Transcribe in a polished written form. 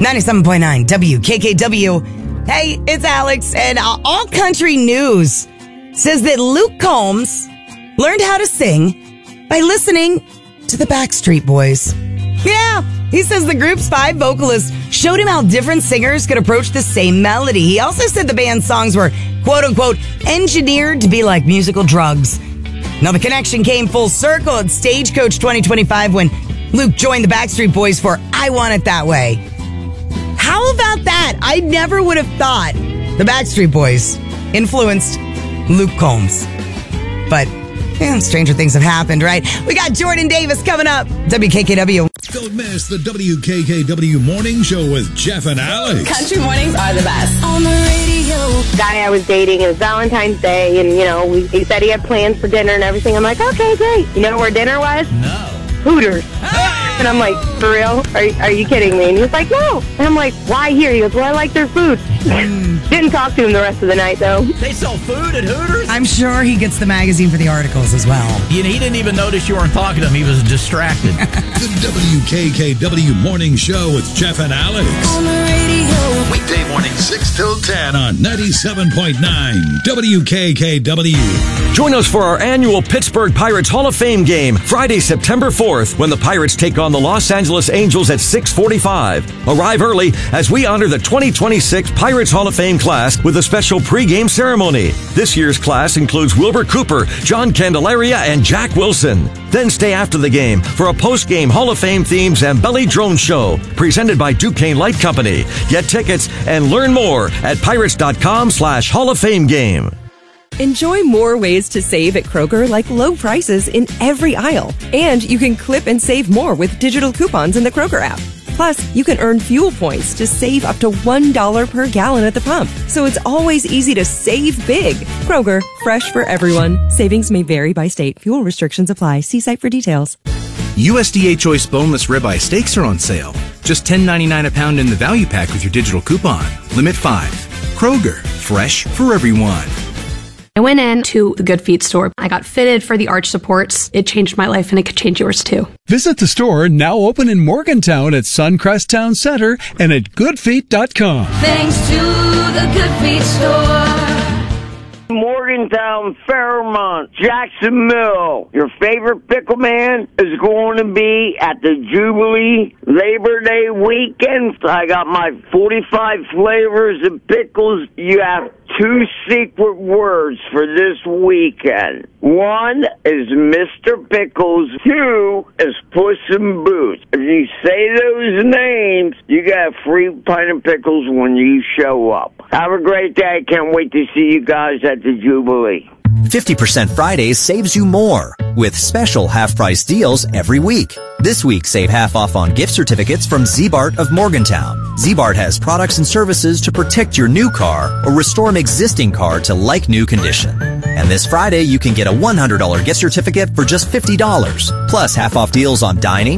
97.9 WKKW. Hey, it's Alex, and All Country News says that Luke Combs learned how to sing by listening to the Backstreet Boys. Yeah, he says the group's 5 vocalists showed him how different singers could approach the same melody. He also said the band's songs were, quote-unquote, engineered to be like musical drugs. Now, the connection came full circle at Stagecoach 2025 when Luke joined the Backstreet Boys for I Want It That Way. How about that? I never would have thought the Backstreet Boys influenced Luke Combs. But stranger things have happened, right? We got Jordan Davis coming up. WKKW. Don't miss the WKKW Morning Show with Jeff and Alex. Country mornings are the best. On the radio. Guy I was dating, it was Valentine's Day, and, he said he had plans for dinner and everything. I'm like, okay, great. You know where dinner was? No. Hooters. And I'm like, for real? Are you kidding me? And he was like, no. And I'm like, why here? He goes, well, I like their food. Didn't talk to him the rest of the night, though. They sell food at Hooters? I'm sure he gets the magazine for the articles as well. He didn't even notice you weren't talking to him. He was distracted. The WKKW Morning Show with Jeff and Alex. On the radio. Weekday morning 6 till 10 on 97.9 WKKW. Join us for our annual Pittsburgh Pirates Hall of Fame game, Friday, September 4th, when the Pirates take on the Los Angeles Angels at 6:45. Arrive early as we honor the 2026 Pirates Hall of Fame class with a special pregame ceremony. This year's class includes Wilbur Cooper, John Candelaria, and Jack Wilson. Then stay after the game for a post-game Hall of Fame themes and belly drone show presented by Duquesne Light Company. Get tickets and learn more at pirates.com/Hall of Fame game. Enjoy more ways to save at Kroger, like low prices in every aisle. And you can clip and save more with digital coupons in the Kroger app. Plus, you can earn fuel points to save up to $1 per gallon at the pump. So it's always easy to save big. Kroger, fresh for everyone. Savings may vary by state. Fuel restrictions apply. See site for details. USDA Choice Boneless Ribeye Steaks are on sale. Just $10.99 a pound in the value pack with your digital coupon. Limit 5. Kroger, fresh for everyone. I went in to the Good Feet store. I got fitted for the arch supports. It changed my life, and it could change yours too. Visit the store, now open in Morgantown at Suncrest Town Center and at goodfeet.com. Thanks to the Good Feet store. Morgantown, Fairmont, Jackson Mill. Your favorite pickle man is going to be at the Jubilee Labor Day weekend. I got my 45 flavors of pickles. You have 2 secret words for this weekend. 1 is Mr. Pickles. 2 is Puss in Boots. If you say those names, you get a free pint of pickles when you show up. Have a great day. Can't wait to see you guys at the Jubilee. 50% Fridays saves you more with special half-price deals every week. This week, save half off on gift certificates from Ziebart of Morgantown. Ziebart has products and services to protect your new car or restore an existing car to like-new condition. And this Friday, you can get a $100 gift certificate for just $50, plus half-off deals on dining,